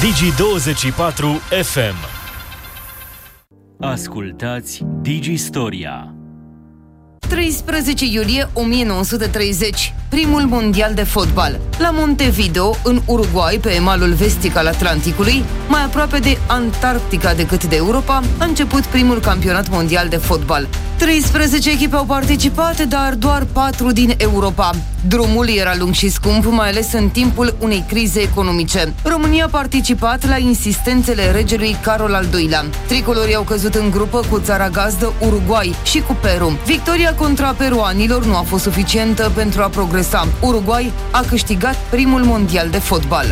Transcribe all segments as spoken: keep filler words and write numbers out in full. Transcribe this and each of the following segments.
Digi douăzeci și patru F M. Ascultați Digi Storia. treisprezece iulie o mie nouă sute treizeci, primul mondial de fotbal. La Montevideo, în Uruguay, pe malul vestic al Atlanticului, mai aproape de Antarctica decât de Europa, a început primul campionat mondial de fotbal. treisprezece echipe au participat, dar doar patru din Europa. Drumul era lung și scump, mai ales în timpul unei crize economice. România a participat la insistențele regelui Carol al doilea. Tricolorii au căzut în grupă cu țara gazdă Uruguay și cu Peru. Victoria contra peruanilor nu a fost suficientă pentru a progresa. Uruguay a câștigat primul mondial de fotbal.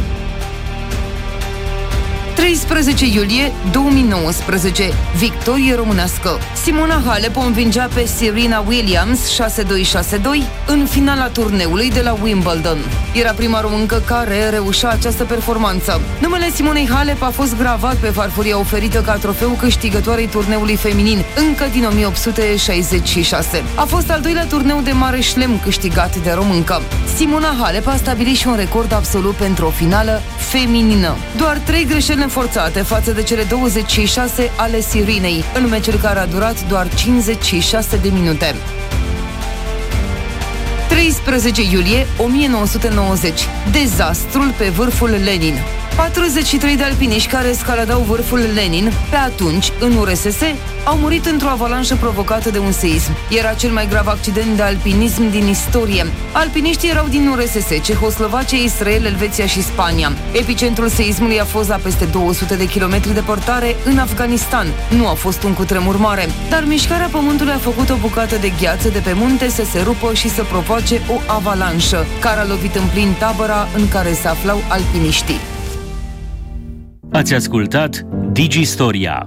treisprezece iulie două mii nouăsprezece, victorie românească. Simona Halep o învingea pe Serena Williams șase doi șase doi în finala turneului de la Wimbledon. Era prima româncă care reușea această performanță. Numele Simonei Halep a fost gravat pe farfuria oferită ca trofeu câștigătoarei turneului feminin încă din o mie opt sute șaizeci și șase. A fost al doilea turneu de mare șlem câștigat de româncă. Simona Halep a stabilit și un record absolut pentru o finală feminină. Doar trei greșeli forțate față de cele douăzeci și șase ale Sirenei, în meciul care a durat doar cincizeci și șase de minute. treisprezece iulie o mie nouă sute nouăzeci. Dezastrul pe vârful Lenin. patruzeci și trei de alpiniști care escaladau vârful Lenin, pe atunci, în U R S S, au murit într-o avalanșă provocată de un seism. Era cel mai grav accident de alpinism din istorie. Alpiniștii erau din U R S S, Cehoslovacia, Israel, Elveția și Spania. Epicentrul seismului a fost la peste două sute de kilometri departare în Afganistan. Nu a fost un cutremur mare, dar mișcarea pământului a făcut o bucată de gheață de pe munte să se rupă și să provoace o avalanșă, care a lovit în plin tabăra în care se aflau alpiniștii. Ați ascultat Digi Storia.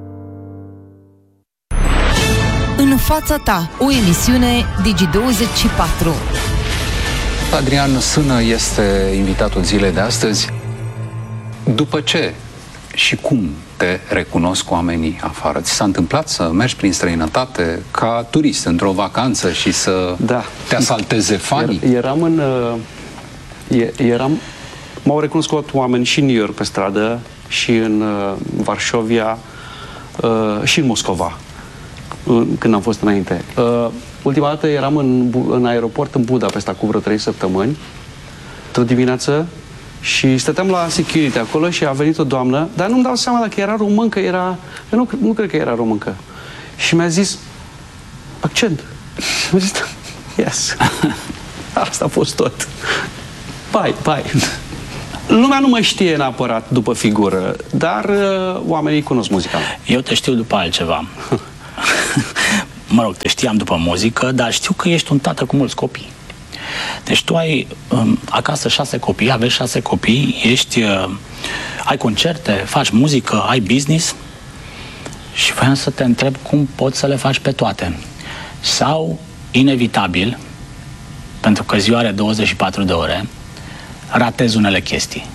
În fața ta, o emisiune Digi douăzeci și patru. Adrian Sână este invitatul zilei de astăzi. După ce și cum te recunosc oamenii afară? Ți s-a întâmplat să mergi prin străinătate ca turist într-o vacanță și să da. te asalteze fanii? Eram în... Eram... M-au recunoscut oameni și în New York pe stradă, și în uh, Varșovia, uh, și în Moscova, uh, când am fost înainte. Uh, ultima dată eram în, în aeroport în Budapesta cu vreo trei săptămâni, într-o dimineață, și stăteam la security acolo și a venit o doamnă, dar nu-mi dau seama dacă era româncă, era... Eu nu, nu cred că era româncă. Și mi-a zis, accent. Și mi-a zis, yes. Asta a fost tot. Bye, bye. Lumea nu mă știe neapărat după figură, dar uh, oamenii cunosc muzica. Eu te știu după altceva. Mă rog, te știam după muzică, dar știu că ești un tată cu mulți copii. Deci tu ai um, acasă șase copii, aveți șase copii, ești, uh, ai concerte, faci muzică, ai business și voiam să te întreb cum poți să le faci pe toate. Sau, inevitabil, pentru că ziua are douăzeci și patru de ore, ratezi unele chestii.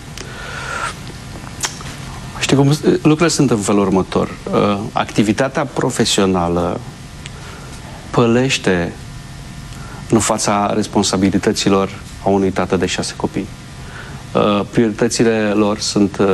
Știi cum lucrurile sunt în felul următor. Uh, activitatea profesională pălește în fața responsabilităților a unui tată de șase copii. Uh, prioritățile lor sunt uh,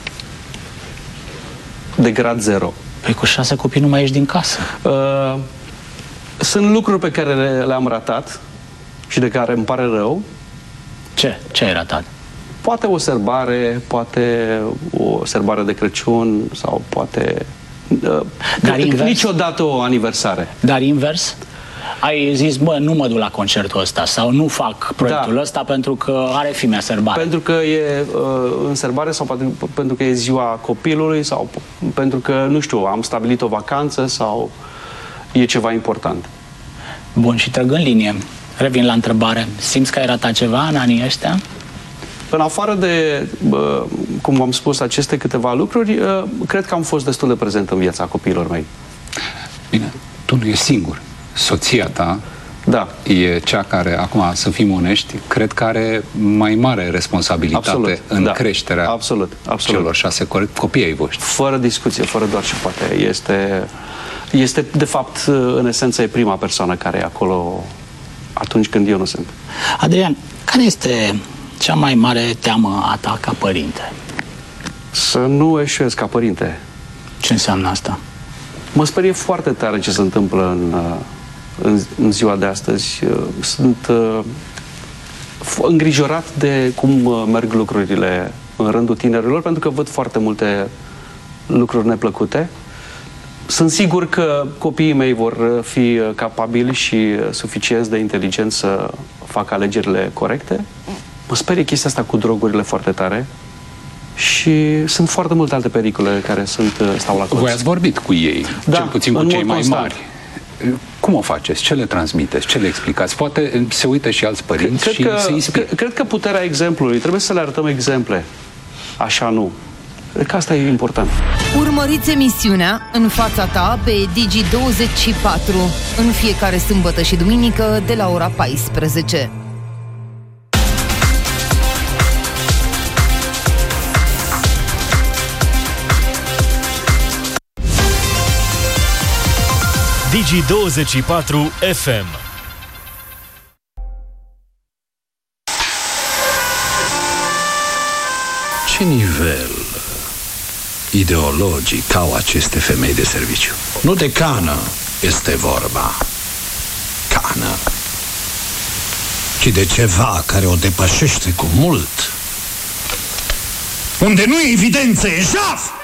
de grad zero. Păi cu șase copii nu mai ieși din casă. Uh, sunt lucruri pe care le, le-am ratat și de care îmi pare rău. Ce? Ce ai ratat? Poate o sărbare, poate o sărbare de Crăciun sau poate... Uh, Dar invers? Niciodată o aniversare. Dar invers? Ai zis, bă, nu mă duc la concertul ăsta sau nu fac proiectul da. ăsta pentru că are fimea sărbare. Pentru că e uh, în sărbare sau pentru, pentru că e ziua copilului sau pentru că, nu știu, am stabilit o vacanță sau e ceva important. Bun, și trăgând linie, revin la întrebare. Simți că ai ratat ceva în anii ăștia? În afară de, uh, cum v-am spus, aceste câteva lucruri, uh, cred că am fost destul de prezent în viața copiilor mei. Bine, tu nu ești singur. Soția ta da. e cea care, acum să fim onești, cred că are mai mare responsabilitate absolut, în da. creșterea absolut, absolut. celor șase copii ai voștri. Fără discuție, fără doar și poate. Este, este, de fapt, în esență, e prima persoană care e acolo atunci când eu nu sunt. Adrian, care este cea mai mare teamă a ta ca părinte? Să nu eșuez ca părinte. Ce înseamnă asta? Mă sperie foarte tare ce se întâmplă în, în, în ziua de astăzi. Sunt uh, îngrijorat de cum merg lucrurile în rândul tinerilor, pentru că văd foarte multe lucruri neplăcute. Sunt sigur că copiii mei vor fi capabili și suficienți de inteligenți să facă alegerile corecte. Mă sperie chestia asta cu drogurile foarte tare și sunt foarte multe alte pericole care sunt, stau la colț. Voi ați vorbit cu ei, da, cel puțin cu cei mai constant. mari. Cum o faceți? Ce le transmiteți? Ce le explicați? Poate se uită și alți părinți cred și că, se inspiră. Cred, cred că puterea exemplului, trebuie să le arătăm exemple. Așa nu. Cred că asta e important. Urmăriți emisiunea În fața ta pe Digi douăzeci și patru în fiecare sâmbătă și duminică de la ora paisprezece. Digi douăzeci și patru F M. Ce nivel ideologic au aceste femei de serviciu? Nu de cană este vorba, cană, ci de ceva care o depășește cu mult. Unde nu e evidență, e jaf!